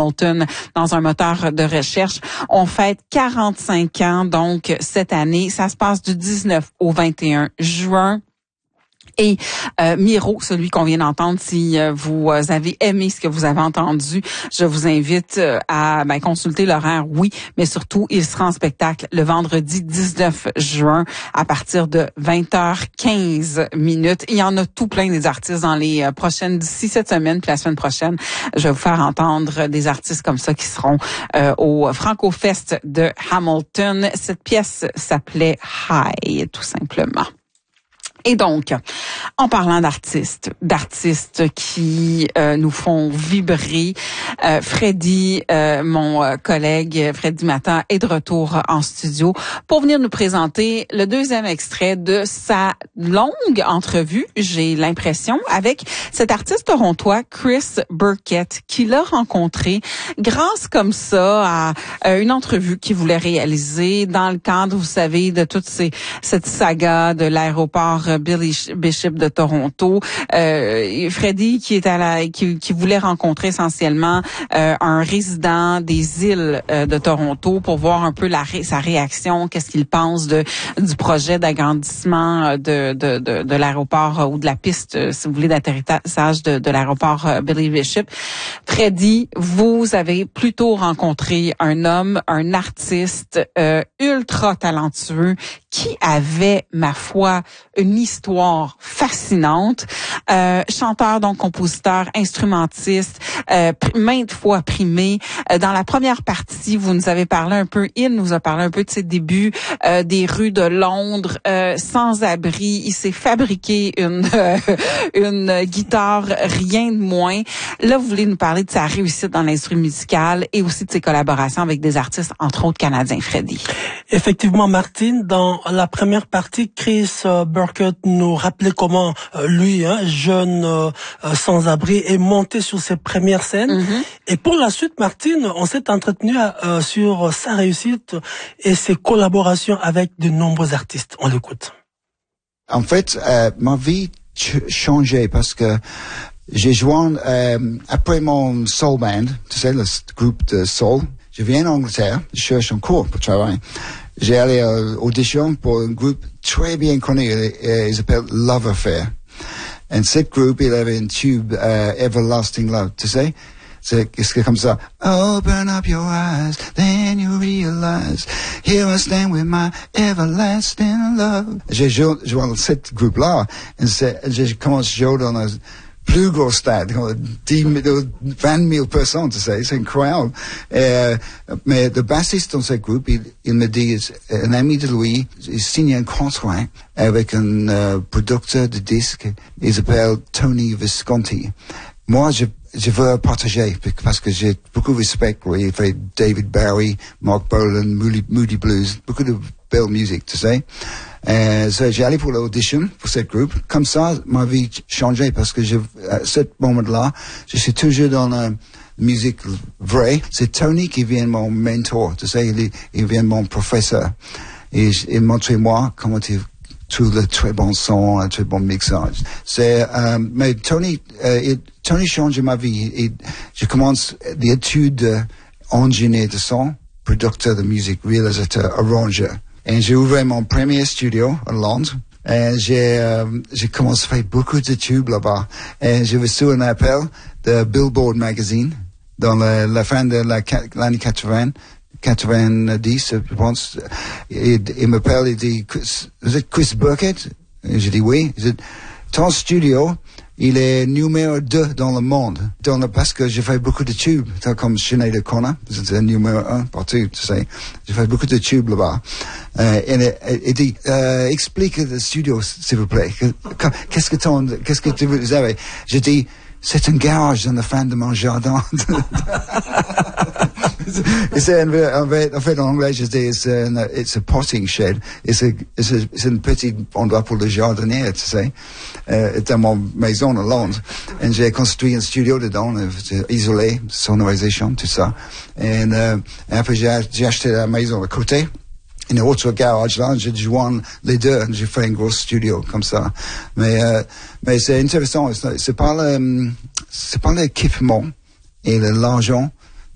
Hamilton dans un moteur de recherche. On fête 45 ans, donc, cette année. Ça se passe du 19 au 21 juin. Et Miro, celui qu'on vient d'entendre, si vous avez aimé ce que vous avez entendu, je vous invite à consulter l'horaire, oui, mais surtout, il sera en spectacle le vendredi 19 juin à partir de 20h15. Il y en a tout plein des artistes dans les prochaines, d'ici cette semaine, puis la semaine prochaine, je vais vous faire entendre des artistes comme ça qui seront au Franco-Fest de Hamilton. Cette pièce s'appelait High, tout simplement. Et donc, en parlant d'artistes qui nous font vibrer, Freddy, mon collègue Freddy Mata, est de retour en studio pour venir nous présenter le deuxième extrait de sa longue entrevue, j'ai l'impression, avec cet artiste torontois, Chris Burkett, qu'il a rencontré grâce comme ça à une entrevue qu'il voulait réaliser dans le cadre, vous savez, de toute cette saga de l'aéroport Billy Bishop de Toronto. Freddy qui voulait rencontrer essentiellement un résident des îles de Toronto pour voir un peu sa réaction, qu'est-ce qu'il pense du projet d'agrandissement de l'aéroport ou de la piste, si vous voulez, d'atterrissage de l'aéroport Billy Bishop. Freddy, vous avez plutôt rencontré un homme, un artiste ultra talentueux qui avait, ma foi, une histoire fascinante. Chanteur, donc compositeur, instrumentiste, maintes fois primé. Dans la première partie, vous nous avez parlé un peu, il nous a parlé un peu de ses débuts des rues de Londres, sans abri. Il s'est fabriqué une guitare, rien de moins. Là, vous voulez nous parler de sa réussite dans l'industrie musicale et aussi de ses collaborations avec des artistes, entre autres canadiens, Freddy. Effectivement, Martine, dans la première partie, Chris Burkett nous rappelait comment lui, jeune sans-abri, est monté sur ses premières scènes. Mm-hmm. Et pour la suite, Martine, on s'est entretenu sur sa réussite et ses collaborations avec de nombreux artistes. On l'écoute. En fait, ma vie changeait parce que j'ai joint après mon soul band, tu sais, le groupe de soul. Je viens d'Angleterre, je cherche un cours pour travailler. J'ai allé à l'audition pour un groupe très bien connu, il s'appelle Love Affair. Et ce groupe, il avait un tube Everlasting Love, tu sais. C'est comme ça. Open up your eyes, then you realize, here I stand with my everlasting love. J'ai joué dans ce groupe-là, et j'ai commencé à jouer dans un plus gros stade, 20 000 personnes, tu sais, c'est incroyable. Mais le bassiste dans ce groupe, il me dit, un ami de lui, il signe un contrat avec un producteur de disques, il s'appelle Tony Visconti. Moi, je veux partager parce que j'ai beaucoup de respect pour lui. Il fait David Bowie, Mark Bolan, Moody Blues, beaucoup de belle musique, tu sais. So j'ai allé pour l'audition pour ce groupe. Comme ça, ma vie changeait parce que à ce moment-là, je suis toujours dans la musique vraie. C'est Tony qui vient mon mentor, tu sais, il vient mon professeur. Et il montrait moi comment il trouve le très bon son, un très bon mixage. Mais Tony change ma vie. Et je commence des études ingénieur de son, producteur de musique, réalisateur, arrangeur. Et j'ai ouvert mon premier studio à Londres. Et j'ai commencé à faire beaucoup de tubes là-bas. Et j'ai reçu un appel de Billboard Magazine dans la fin de l'année 90, je pense. Il m'appelle, il dit, vous êtes Chris Burkett? Et j'ai dit oui. Il dit, ton studio, il est numéro 2 dans le monde. Parce que j'ai fait beaucoup de tubes, comme Sinead O'Connor, c'est numéro 1 partout, tu sais. J'ai fait beaucoup de tubes là-bas. Il dit, explique le studio, s'il vous plaît. Qu'est-ce que vous avez? J'ai dit, c'est un garage dans la fin de mon jardin. En fait, en anglais, je dis, it's a potting shed. C'est un petit endroit pour le jardinier, tu sais. Dans mon maison à Londres. Et j'ai construit un studio dedans, isolé, sonorisation, tout ça. Et après, j'ai acheté la maison à côté. Un autre garage là, j'ai joint les deux, j'ai fait un gros studio comme ça. Mais c'est intéressant, c'est pas l'équipement et l'argent